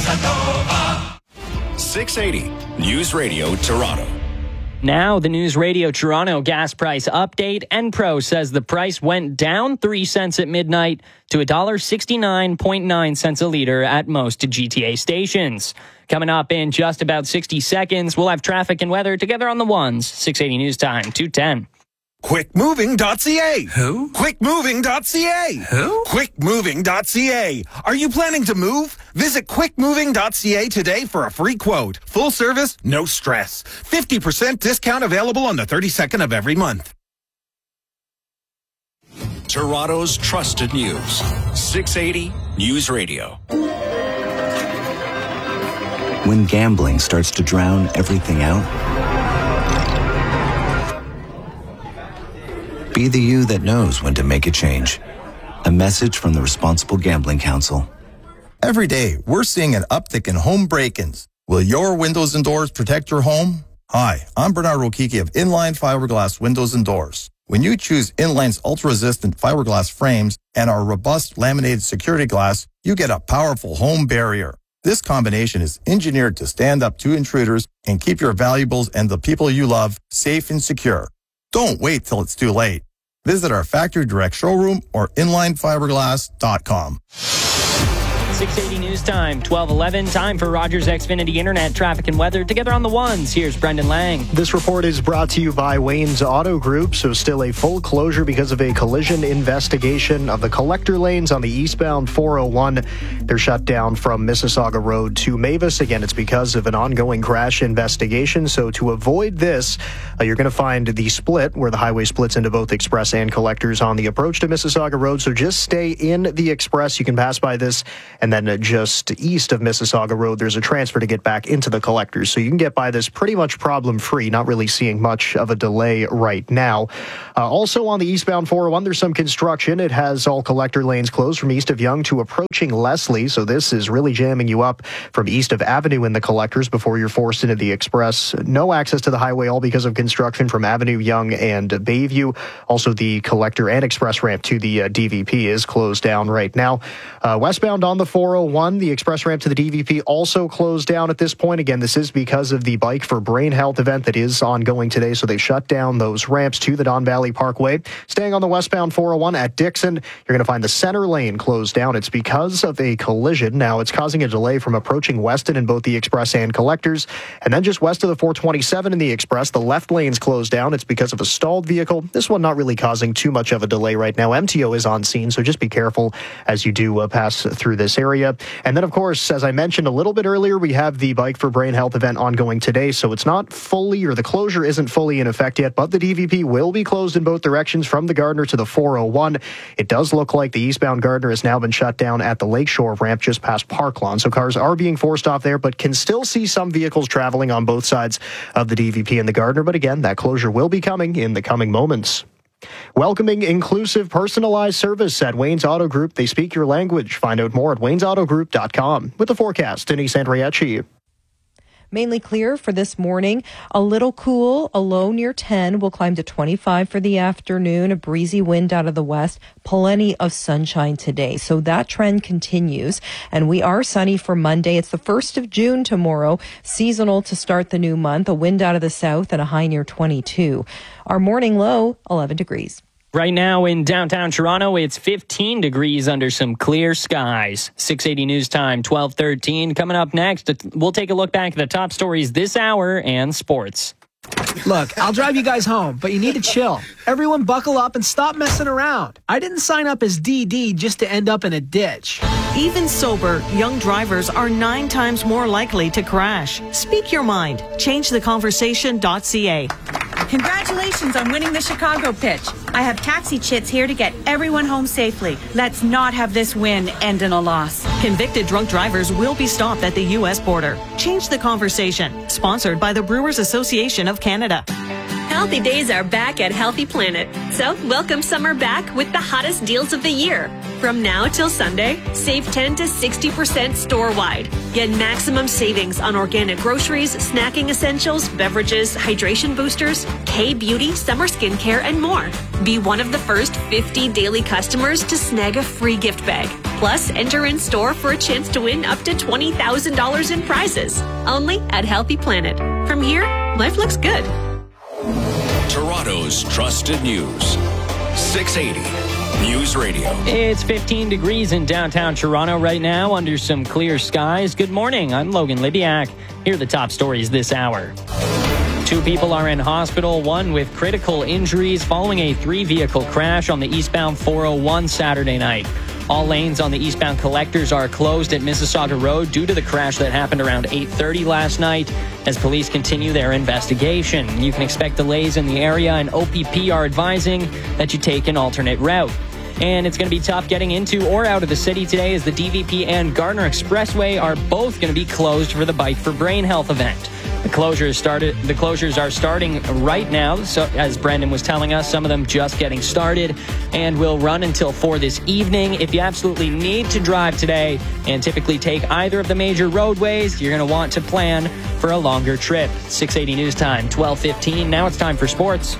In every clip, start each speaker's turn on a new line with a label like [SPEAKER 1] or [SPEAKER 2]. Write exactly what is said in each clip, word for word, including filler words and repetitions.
[SPEAKER 1] six eighty News Radio Toronto.
[SPEAKER 2] Now, the News Radio Toronto gas price update. Enpro says the price went down three cents at midnight to one dollar sixty-nine point nine cents a liter at most G T A stations. Coming up in just about sixty seconds, we'll have traffic and weather together on the ones. six eighty News Time, two ten.
[SPEAKER 3] quick moving dot c a.
[SPEAKER 4] Who?
[SPEAKER 3] quick moving dot c a.
[SPEAKER 4] Who?
[SPEAKER 3] quick moving dot c a. Are you planning to move? Visit quick moving dot c a today for a free quote. Full service, no stress. fifty percent discount available on the thirty-second of every month.
[SPEAKER 1] Toronto's trusted news. six eighty News Radio.
[SPEAKER 5] When gambling starts to drown everything out, be the you that knows when to make a change. A message from the Responsible Gambling Council.
[SPEAKER 6] Every day, we're seeing an uptick in home break-ins. Will your windows and doors protect your home? Hi, I'm Bernard Rokiki of Inline Fiberglass Windows and Doors. When you choose Inline's ultra-resistant fiberglass frames and our robust laminated security glass, you get a powerful home barrier. This combination is engineered to stand up to intruders and keep your valuables and the people you love safe and secure. Don't wait till it's too late. Visit our factory direct showroom or inline fiberglass dot com.
[SPEAKER 2] six eighty News Time, twelve eleven. Time for Rogers Xfinity Internet traffic and weather together on the ones. Here's Brendan Lang.
[SPEAKER 7] This report is brought to you by Wayne's Auto Group. So still a full closure because of a collision investigation of the collector lanes on the eastbound four oh one. They're shut down from Mississauga Road to Mavis. Again, it's because of an ongoing crash investigation. So to avoid this, uh, you're going to find the split where the highway splits into both express and collectors on the approach to Mississauga Road. So just stay in the express. You can pass by this. And then uh, just east of Mississauga Road, there's a transfer to get back into the collectors. So you can get by this pretty much problem-free, not really seeing much of a delay right now. Uh, also on the eastbound four oh one, there's some construction. It has all collector lanes closed from east of Yonge to approaching Leslie. So this is really jamming you up from east of Avenue in the collectors before you're forced into the express. No access to the highway, all because of construction from Avenue, Yonge, and Bayview. Also, the collector and express ramp to the uh, D V P is closed down right now. Uh, westbound on the four oh one, the express ramp to the D V P also closed down at this point. Again, this is because of the Bike for Brain Health event that is ongoing today, so they shut down those ramps to the Don Valley Parkway. Staying on the westbound four oh one at Dixon, you're going to find the center lane closed down. It's because of a collision. Now, it's causing a delay from approaching Weston in both the express and collectors. And then just west of the four twenty-seven in the express, the left lane's closed down. It's because of a stalled vehicle. This one not really causing too much of a delay right now. M T O is on scene, so just be careful as you do uh, pass through this area. And then, of course, as I mentioned a little bit earlier, we have the Bike for Brain Health event ongoing today, so it's not fully, or the closure isn't fully in effect yet, but the D V P will be closed in both directions from the Gardiner to the four oh one. It does look like the eastbound Gardiner has now been shut down at the Lakeshore ramp just past Park Lawn, so cars are being forced off there, but can still see some vehicles traveling on both sides of the D V P and the Gardiner. But again, that closure will be coming in the coming moments. Welcoming inclusive, personalized service at Wayne's Auto Group. They speak your language. Find out more at waynes auto group dot com. With the forecast, Denise Andriachi.
[SPEAKER 8] Mainly clear for this morning. A little cool, a low near ten. Will climb to twenty-five for the afternoon. A breezy wind out of the west. Plenty of sunshine today. So that trend continues. And we are sunny for Monday. It's the first of June tomorrow. Seasonal to start the new month. A wind out of the south and a high near twenty-two. Our morning low, eleven degrees.
[SPEAKER 2] Right now in downtown Toronto, it's fifteen degrees under some clear skies. six eighty News Time, twelve thirteen. Coming up next, we'll take a look back at the top stories this hour and sports.
[SPEAKER 4] Look, I'll drive you guys home, but you need to chill. Everyone buckle up and stop messing around. I didn't sign up as D D just to end up in a ditch.
[SPEAKER 9] Even sober, young drivers are nine times more likely to crash. Speak your mind. change the conversation dot c a.
[SPEAKER 10] Congratulations on winning the Chicago pitch. I have taxi chits here to get everyone home safely. Let's not have this win end in a loss.
[SPEAKER 9] Convicted drunk drivers will be stopped at the U S border. Change the conversation. Sponsored by the Brewers Association of Canada.
[SPEAKER 11] Healthy days are back at Healthy Planet. So welcome summer back with the hottest deals of the year. From now till Sunday, save ten to sixty percent store-wide. Get maximum savings on organic groceries, snacking essentials, beverages, hydration boosters, K-Beauty, summer skincare, and more. Be one of the first fifty daily customers to snag a free gift bag. Plus, enter in store for a chance to win up to twenty thousand dollars in prizes. Only at Healthy Planet. From here, life looks good.
[SPEAKER 1] Toronto's trusted news. six eighty News Radio.
[SPEAKER 2] It's fifteen degrees in downtown Toronto right now under some clear skies. Good morning. I'm Logan Libiak. Here are the top stories this hour. Two people are in hospital, one with critical injuries following a three-vehicle crash on the eastbound four oh one Saturday night. All lanes on the eastbound collectors are closed at Mississauga Road due to the crash that happened around eight thirty last night as police continue their investigation. You can expect delays in the area, and O P P are advising that you take an alternate route. And it's going to be tough getting into or out of the city today as the D V P and Gardner Expressway are both going to be closed for the Bike for Brain Health event. The closures started. The closures are starting right now. So, as Brendan was telling us, some of them just getting started and will run until four this evening. If you absolutely need to drive today and typically take either of the major roadways, you're going to want to plan for a longer trip. six eighty News Time, twelve fifteen. Now it's time for sports.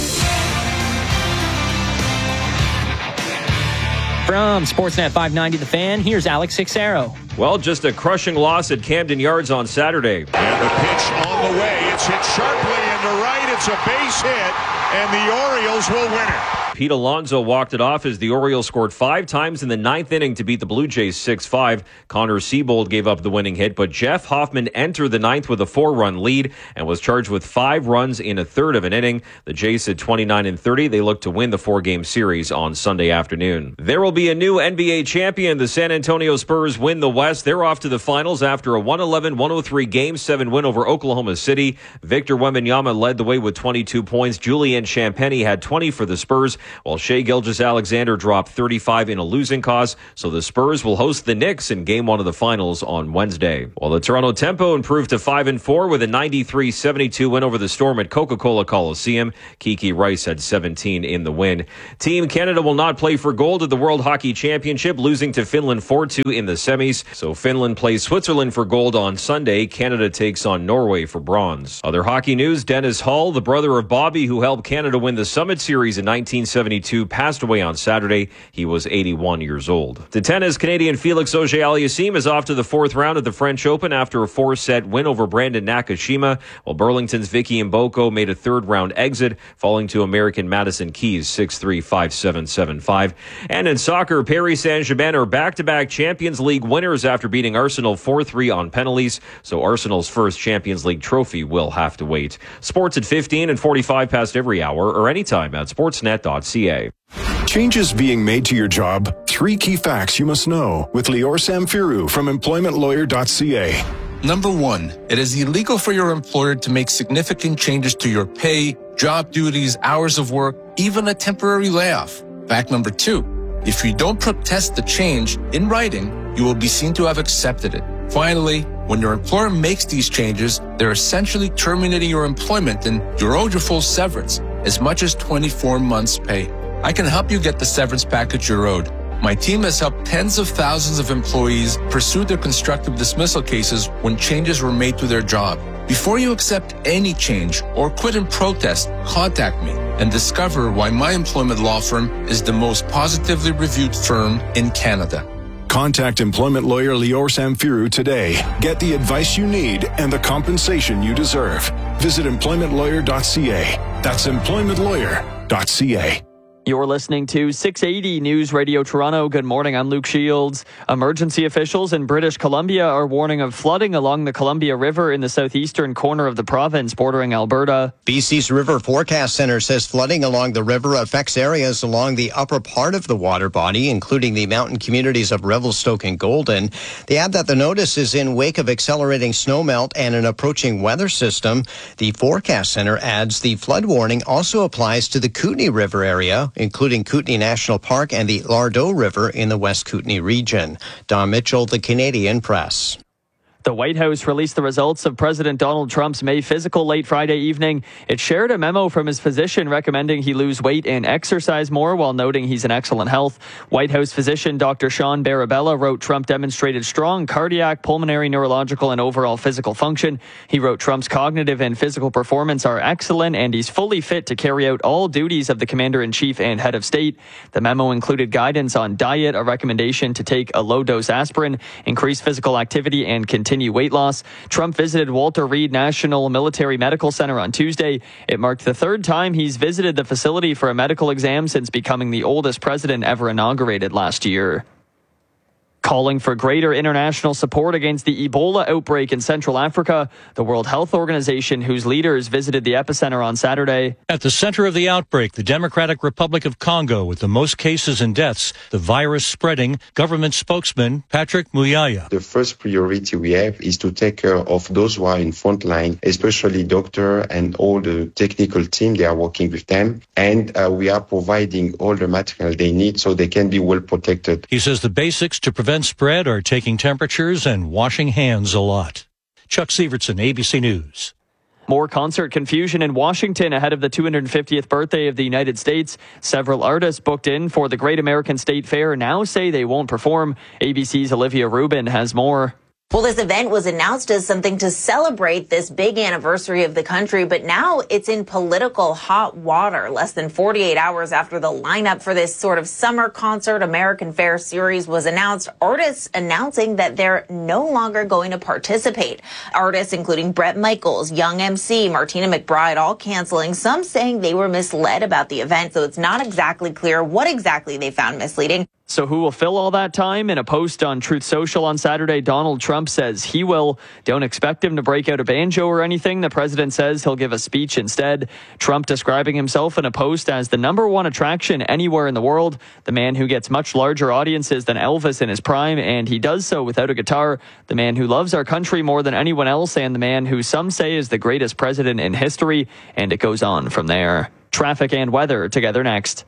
[SPEAKER 2] From Sportsnet five ninety The Fan, here's Alex Sixero.
[SPEAKER 12] Well, just a crushing loss at Camden Yards on Saturday.
[SPEAKER 13] And the pitch on the way. It's hit sharply into right. It's a base hit, and the Orioles will win it.
[SPEAKER 12] Pete Alonso walked it off as the Orioles scored five times in the ninth inning to beat the Blue Jays six five. Connor Siebold gave up the winning hit, but Jeff Hoffman entered the ninth with a four-run lead and was charged with five runs in a third of an inning. The Jays at twenty-nine and thirty. They look to win the four-game series on Sunday afternoon. There will be a new N B A champion. The San Antonio Spurs win the West. They're off to the finals after a one eleven one oh three Game seven win over Oklahoma City. Victor Wembanyama led the way with twenty-two points. Julian Champagnie had twenty for the Spurs, while Shai Gilgeous-Alexander dropped thirty-five in a losing cause. So the Spurs will host the Knicks in Game one of the finals on Wednesday. While the Toronto Tempo improved to five and four with a ninety-three seventy-two win over the Storm at Coca-Cola Coliseum. Kiki Rice had seventeen in the win. Team Canada will not play for gold at the World Hockey Championship, losing to Finland four two in the semis. So Finland plays Switzerland for gold on Sunday. Canada takes on Norway for bronze. Other hockey news, Dennis Hull, the brother of Bobby, who helped Canada win the Summit Series in nineteen seventy-two, passed away on Saturday. He was eighty-one years old. To tennis, Canadian Felix Auger-Aliassime is off to the fourth round of the French Open after a four-set win over Brandon Nakashima, while Burlington's Vicky Mboko made a third-round exit, falling to American Madison Keys six three, five seven, seven five. And in soccer, Paris Saint-Germain are back-to-back Champions League winners after beating Arsenal four three on penalties, so Arsenal's first Champions League trophy will have to wait. Sports at fifteen and forty-five past every hour or anytime at sportsnet dot c a.
[SPEAKER 14] Changes being made to your job? Three key facts you must know with Lior Samfiru from employment lawyer dot c a.
[SPEAKER 15] Number one, it is illegal for your employer to make significant changes to your pay, job duties, hours of work, even a temporary layoff. Fact number two, if you don't protest the change in writing, you will be seen to have accepted it. Finally, when your employer makes these changes, they're essentially terminating your employment and you're owed your full severance, as much as twenty-four months' pay. I can help you get the severance package you're owed. My team has helped tens of thousands of employees pursue their constructive dismissal cases when changes were made to their job. Before you accept any change or quit in protest, contact me and discover why my employment law firm is the most positively reviewed firm in Canada.
[SPEAKER 14] Contact employment lawyer Lior Samfiru today. Get the advice you need and the compensation you deserve. Visit employment lawyer dot c a. That's employment lawyer dot c a.
[SPEAKER 16] You're listening to six eighty News Radio Toronto. Good morning, I'm Luke Shields. Emergency officials in British Columbia are warning of flooding along the Columbia River in the southeastern corner of the province bordering Alberta.
[SPEAKER 17] B C's River Forecast Center says flooding along the river affects areas along the upper part of the water body, including the mountain communities of Revelstoke and Golden. They add that the notice is in wake of accelerating snowmelt and an approaching weather system. The Forecast Center adds the flood warning also applies to the Kootenay River area, including Kootenay National Park and the Lardo River in the West Kootenay region. Don Mitchell, the Canadian Press.
[SPEAKER 16] The White House released the results of President Donald Trump's May physical late Friday evening. It shared a memo from his physician recommending he lose weight and exercise more while noting he's in excellent health. White House physician Doctor Sean Barabella wrote Trump demonstrated strong cardiac, pulmonary, neurological, and overall physical function. He wrote Trump's cognitive and physical performance are excellent and he's fully fit to carry out all duties of the commander-in-chief and head of state. The memo included guidance on diet, a recommendation to take a low-dose aspirin, increase physical activity, and continue Continue weight loss. Trump visited Walter Reed National Military Medical Center on Tuesday. It marked the third time he's visited the facility for a medical exam since becoming the oldest president ever inaugurated last year. Calling for greater international support against the Ebola outbreak in Central Africa, the World Health Organization, whose leaders visited the epicenter on Saturday.
[SPEAKER 18] At the center of the outbreak, the Democratic Republic of Congo, with the most cases and deaths, the virus spreading, government spokesman Patrick Muyaya.
[SPEAKER 19] The first priority we have is to take care of those who are in front line, especially doctor and all the technical team. They are working with them, and uh, we are providing all the material they need so they can be well protected.
[SPEAKER 18] He says the basics to prevent spread are taking temperatures and washing hands a lot. Chuck Sievertson, A B C News.
[SPEAKER 16] More concert confusion in Washington ahead of the two hundred fiftieth birthday of the United States. Several artists booked in for the Great American State Fair now say they won't perform. A B C's Olivia Rubin has more.
[SPEAKER 20] Well, this event was announced as something to celebrate this big anniversary of the country, but now it's in political hot water. Less than forty-eight hours after the lineup for this sort of summer concert American Fair series was announced, artists announcing that they're no longer going to participate. Artists including Bret Michaels, Young M C, Martina McBride, all canceling, some saying they were misled about the event, so it's not exactly clear what exactly they found misleading.
[SPEAKER 16] So who will fill all that time? In a post on Truth Social on Saturday, Donald Trump says he will. Don't expect him to break out a banjo or anything. The president says he'll give a speech instead. Trump describing himself in a post as the number one attraction anywhere in the world, the man who gets much larger audiences than Elvis in his prime, and he does so without a guitar, the man who loves our country more than anyone else, and the man who some say is the greatest president in history, and it goes on from there. Traffic and weather together next.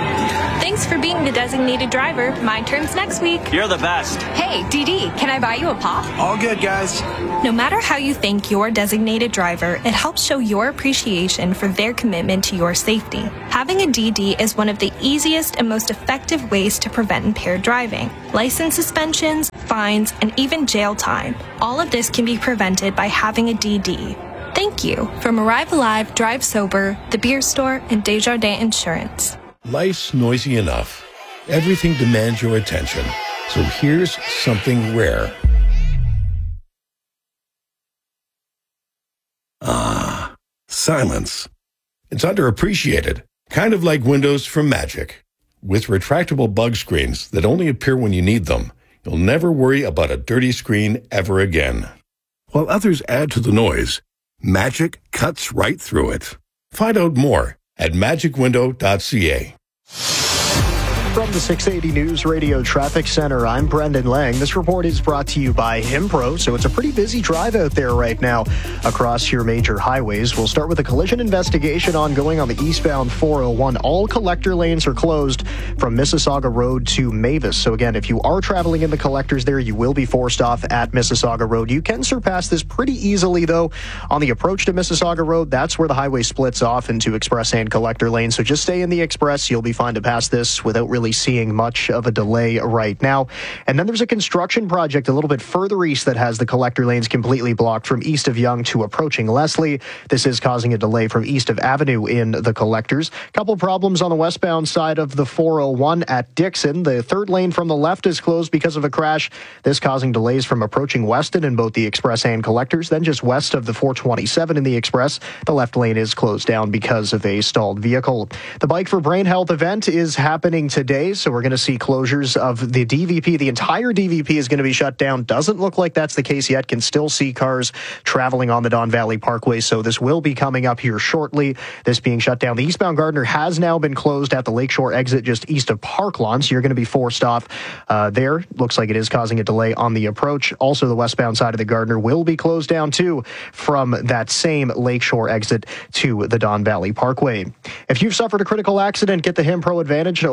[SPEAKER 21] Thanks for being the designated driver. My turn's next week.
[SPEAKER 22] You're the best.
[SPEAKER 21] Hey, D D, can I buy you a pop?
[SPEAKER 22] All good, guys.
[SPEAKER 21] No matter how you thank your designated driver, it helps show your appreciation for their commitment to your safety. Having a D D is one of the easiest and most effective ways to prevent impaired driving. License suspensions, fines, and even jail time. All of this can be prevented by having a D D. Thank you from Arrive Alive, Drive Sober, The Beer Store, and Desjardins Insurance.
[SPEAKER 23] Life's noisy enough. Everything demands your attention. So here's something rare. Ah, silence. It's underappreciated, kind of like Windows from Magic. With retractable bug screens that only appear when you need them, you'll never worry about a dirty screen ever again. While others add to the noise, Magic cuts right through it. Find out more at magic window dot c a.
[SPEAKER 7] From the six eighty News Radio Traffic Center, I'm Brendan Lang. This report is brought to you by Himpro, so it's a pretty busy drive out there right now across your major highways. We'll start with a collision investigation ongoing on the eastbound four oh one. All collector lanes are closed from Mississauga Road to Mavis. So again, if you are traveling in the collectors there, you will be forced off at Mississauga Road. You can surpass this pretty easily, though. On the approach to Mississauga Road, that's where the highway splits off into express and collector lanes. So just stay in the express. You'll be fine to pass this without really seeing much of a delay right now. And then there's a construction project a little bit further east that has the collector lanes completely blocked from east of Yonge to approaching Leslie. This is causing a delay from east of Avenue in the collectors. Couple problems on the westbound side of the four oh one at Dixon. The third lane from the left is closed because of a crash. This causing delays from approaching Weston in both the express and collectors. Then just west of the four twenty-seven in the express, the left lane is closed down because of a stalled vehicle. The Bike for Brain Health event is happening today, so we're going to see closures of the D V P. The entire D V P is going to be shut down. Doesn't look like that's the case yet. Can still see cars traveling on the Don Valley Parkway, so this will be coming up here shortly. This being shut down. The eastbound Gardiner has now been closed at the Lakeshore exit just east of Park Lawn, so you're going to be forced off uh, there. Looks like it is causing a delay on the approach. Also, the westbound side of the Gardiner will be closed down too from that same Lakeshore exit to the Don Valley Parkway. If you've suffered a critical accident, get the Himpro Advantage to overcome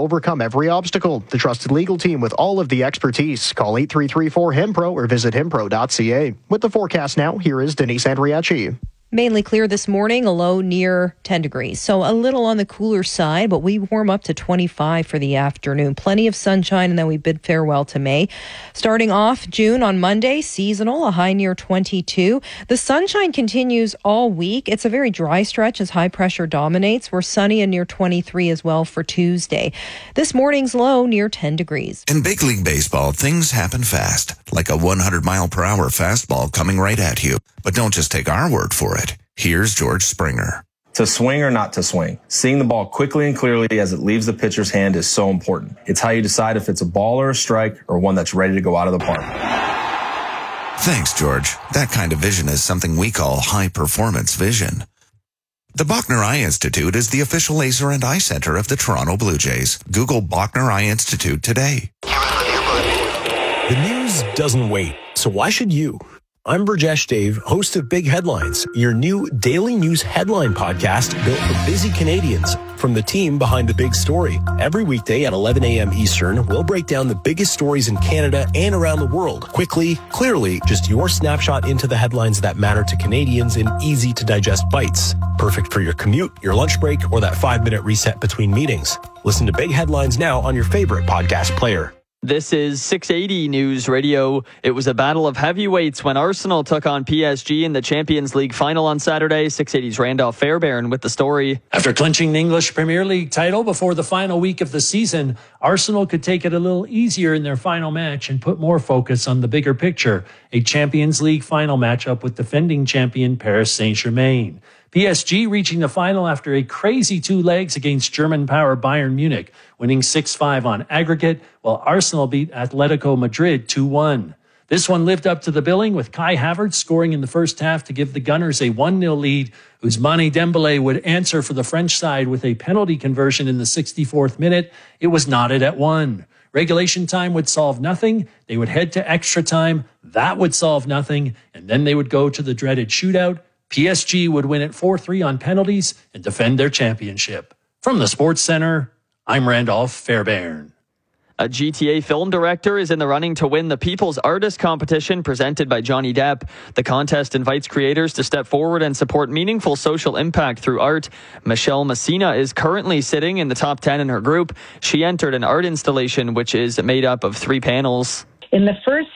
[SPEAKER 7] every obstacle. The trusted legal team with all of the expertise. Call eight three three four HIMPRO or visit himpro dot c a. With the forecast now, here is Denise Andriachi.
[SPEAKER 8] Mainly clear this morning, a low near ten degrees. So a little on the cooler side, but we warm up to twenty-five for the afternoon. Plenty of sunshine, and then we bid farewell to May. Starting off June on Monday, seasonal, a high near twenty-two. The sunshine continues all week. It's a very dry stretch as high pressure dominates. We're sunny and near twenty-three as well for Tuesday. This morning's low near ten degrees.
[SPEAKER 3] In big league baseball, things happen fast, like a one hundred mile per hour fastball coming right at you. But don't just take our word for it. Here's George Springer.
[SPEAKER 5] To swing or not to swing, seeing the ball quickly and clearly as it leaves the pitcher's hand is so important. It's how you decide if it's a ball or a strike or one that's ready to go out of the park.
[SPEAKER 3] Thanks, George. That kind of vision is something we call high-performance vision. The Bachner Eye Institute is the official laser and eye center of the Toronto Blue Jays. Google Bachner Eye Institute today.
[SPEAKER 22] The news doesn't wait, so why should you? I'm Burjesh Dave, host of Big Headlines, your new daily news headline podcast built for busy Canadians from the team behind the big story. Every weekday at eleven a.m. Eastern, we'll break down the biggest stories in Canada and around the world. Quickly, clearly, just your snapshot into the headlines that matter to Canadians in easy-to-digest bites. Perfect for your commute, your lunch break, or that five-minute reset between meetings. Listen to Big Headlines now on your favorite podcast player.
[SPEAKER 16] This is six eighty News Radio. It was a battle of heavyweights when Arsenal took on P S G in the Champions League final on Saturday. six eighty's Randolph Fairbairn with the story.
[SPEAKER 24] After clinching the English Premier League title before the final week of the season, Arsenal could take it a little easier in their final match and put more focus on the bigger picture, a Champions League final matchup with defending champion Paris Saint-Germain. P S G reaching the final after a crazy two legs against German power Bayern Munich, winning six five on aggregate, while Arsenal beat Atletico Madrid two one. This one lived up to the billing, with Kai Havertz scoring in the first half to give the Gunners a one nil lead. Ousmane Dembélé would answer for the French side with a penalty conversion in the sixty-fourth minute. It was knotted at one. Regulation time would solve nothing. They would head to extra time. That would solve nothing. And then they would go to the dreaded shootout. P S G would win it four three on penalties and defend their championship. From the Sports Center, I'm Randolph Fairbairn.
[SPEAKER 16] A G T A film director is in the running to win the People's Artist Competition presented by Johnny Depp. The contest invites creators to step forward and support meaningful social impact through art. Michelle Messina is currently sitting in the top ten in her group. She entered an art installation which is made up of three panels.
[SPEAKER 25] In the first